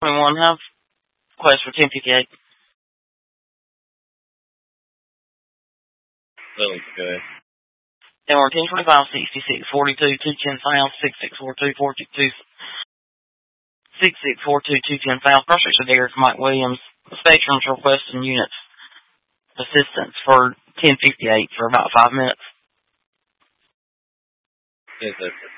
21, have request for 1058. Okay. Then we're 1025, 66, 42, 210 South, 6642, 422, 6642, 210 South. Cross-Street to Derek, Mike Williams. Spectrum's requesting units assistance for 1058 for about 5 minutes. Yes, sir.